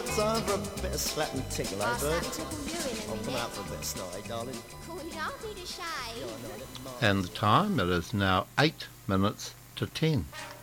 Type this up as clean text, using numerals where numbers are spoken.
time for a bit of slap and tickle, eh, bird? Tickle you in a I'll come minute. out for a bit of snot, eh, darling? Cool, you don't need a shave. And the time, it is now 8 minutes to 10.